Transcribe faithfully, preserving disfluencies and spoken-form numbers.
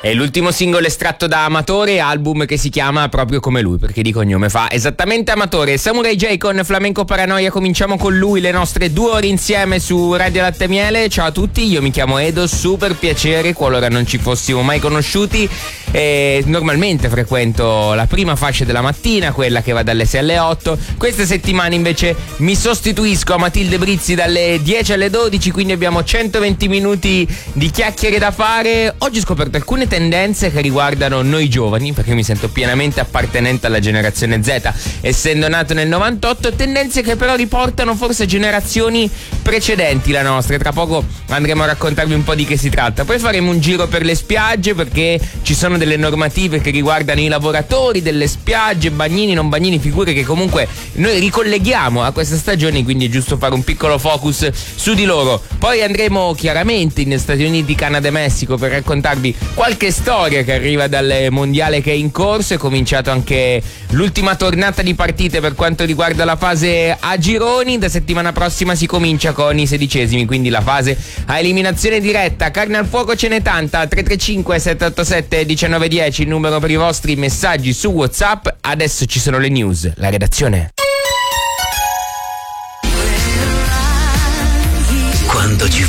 È l'ultimo singolo estratto da Amatore, album che si chiama proprio come lui, perché di cognome fa esattamente Amatore. Samurai J con Flamenco Paranoia, cominciamo con lui le nostre due ore insieme su Radio Latte Miele. Ciao a tutti, io mi chiamo Edo, super piacere, qualora non ci fossimo mai conosciuti. E normalmente frequento la prima fascia della mattina, quella che va dalle sei alle otto. Queste settimane invece mi sostituisco a Matilde Brizzi dalle dieci alle dodici, quindi abbiamo centoventi minuti di chiacchiere da fare. Oggi ho scoperto alcune tendenze che riguardano noi giovani, perché mi sento pienamente appartenente alla generazione Z, essendo nato nel novantotto, tendenze che però riportano forse generazioni precedenti la nostra. Tra poco andremo a raccontarvi un po' di che si tratta. Poi faremo un giro per le spiagge, perché ci sono delle normative che riguardano i lavoratori delle spiagge, bagnini, non bagnini, figure che comunque noi ricolleghiamo a questa stagione, quindi è giusto fare un piccolo focus su di loro. Poi andremo chiaramente in Stati Uniti, Canada e Messico per raccontarvi qualche storia che arriva dal mondiale che è in corso. È cominciato anche l'ultima tornata di partite per quanto riguarda la fase a gironi. Da settimana prossima si comincia con i sedicesimi, quindi la fase a eliminazione diretta. Carne al fuoco ce n'è tanta. Tre tre cinque sette otto sette uno nove uno zero, il numero per i vostri messaggi su WhatsApp. Adesso ci sono le news, la redazione. Quando ci